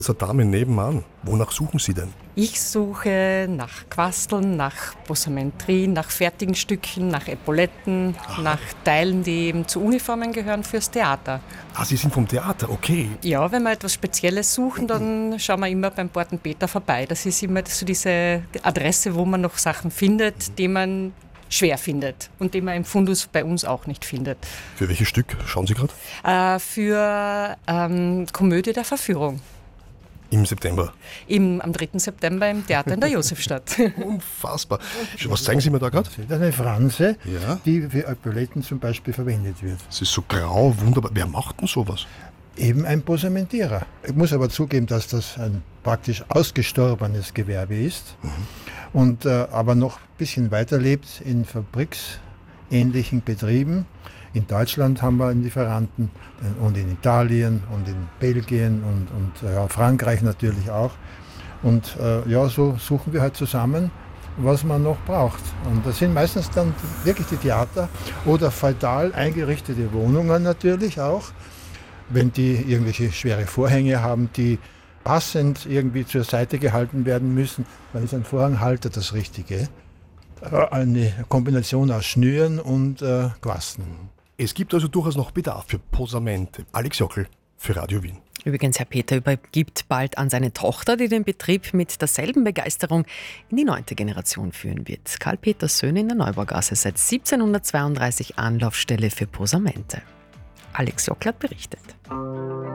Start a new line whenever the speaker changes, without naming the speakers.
Zur Dame nebenan. Wonach suchen Sie denn?
Ich suche nach Quasteln, nach Posamenterie, nach fertigen Stücken, nach Epauletten, nach Teilen, die eben zu Uniformen gehören fürs Theater.
Ah, Sie sind vom Theater, okay.
Ja, wenn wir etwas Spezielles suchen, dann schauen wir immer beim Porten Peter vorbei. Das ist immer so diese Adresse, wo man noch Sachen findet, die man schwer findet und die man im Fundus bei uns auch nicht findet.
Für welches Stück schauen Sie gerade?
Für Komödie der Verführung.
Im September.
Am 3. September im Theater in der Josefstadt.
Unfassbar. Was zeigen Sie mir da gerade?
Das ist eine Franse,
Ja.
die für Epauletten zum Beispiel verwendet wird.
Es ist so grau, wunderbar. Wer macht denn sowas?
Eben ein Posamentierer. Ich muss aber zugeben, dass das ein praktisch ausgestorbenes Gewerbe ist und aber noch ein bisschen weiterlebt in fabriksähnlichen Betrieben. In Deutschland haben wir einen Lieferanten und in Italien und in Belgien und Frankreich natürlich auch. Und so suchen wir halt zusammen, was man noch braucht. Und das sind meistens dann wirklich die Theater oder feudal eingerichtete Wohnungen natürlich auch. Wenn die irgendwelche schwere Vorhänge haben, die passend irgendwie zur Seite gehalten werden müssen, dann ist ein Vorhanghalter das Richtige. Eine Kombination aus Schnüren und Quasten.
Es gibt also durchaus noch Bedarf für Posamente. Alex Jockel für Radio Wien.
Übrigens, Herr Peter übergibt bald an seine Tochter, die den Betrieb mit derselben Begeisterung in die 9. Generation führen wird. Karl Peters Söhne in der Neubaugasse, seit 1732 Anlaufstelle für Posamente. Alex Jockler berichtet.